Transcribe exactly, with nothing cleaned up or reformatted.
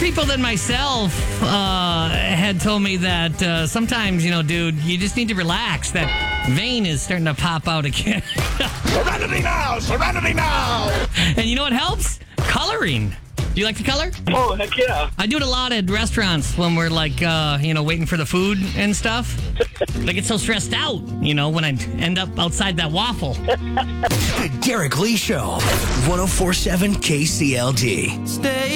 people than myself uh, had told me that uh, sometimes, you know, dude, you just need to relax. That vein is starting to pop out again. Serenity now! Serenity now! And you know what helps? Coloring. Do you like to color? Oh, heck yeah. I do it a lot at restaurants when we're like, uh, you know, waiting for the food and stuff. I get so stressed out, you know, when I end up outside that waffle. The Derek Lee Show, one oh four point seven K C L D. Stay